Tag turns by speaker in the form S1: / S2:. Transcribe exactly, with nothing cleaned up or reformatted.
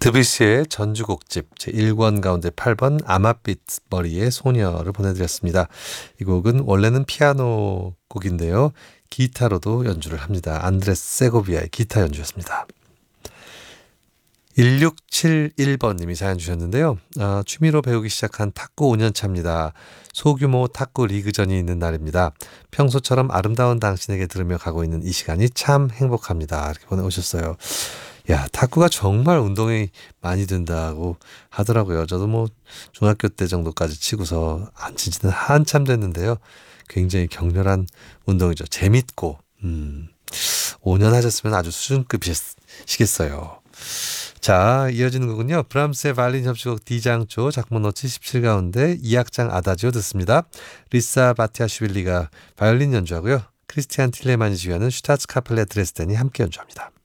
S1: 드뷔시의 전주곡집 제일 권 가운데 팔 번 아맛빛 머리의 소녀를 보내드렸습니다. 이 곡은 원래는 피아노 곡인데요. 기타로도 연주를 합니다. 안드레스 세고비아의 기타 연주였습니다. 일육칠일 번님이 사연 주셨는데요. 아, 취미로 배우기 시작한 탁구 오 년 차입니다. 소규모 탁구 리그전이 있는 날입니다. 평소처럼 아름다운 당신에게 들으며 가고 있는 이 시간이 참 행복합니다. 이렇게 보내오셨어요. 야, 탁구가 정말 운동이 많이 된다고 하더라고요. 저도 뭐 중학교 때 정도까지 치고서 안 친지는 한참 됐는데요. 굉장히 격렬한 운동이죠. 재밌고, 음, 오 년 하셨으면 아주 수준급이시겠어요. 자, 이어지는 곡은요. 브람스의 바이올린 협주곡 D장조 작문노 칠십칠 가운데 이 악장 아다지오 듣습니다. 리사 바티아슈빌리가 바이올린 연주하고요. 크리스티안 틸레만이 지휘하는 슈타츠 카펠레 드레스덴이 함께 연주합니다.